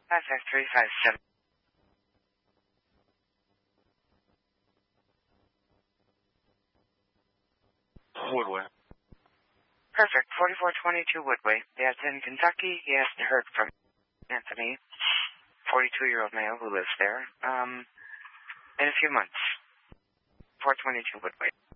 55357. Woodway. Perfect. 4422 Woodway. That's in Kentucky. He hasn't heard from Anthony, 42-year-old male who lives there, in a few months. 422 Woodway.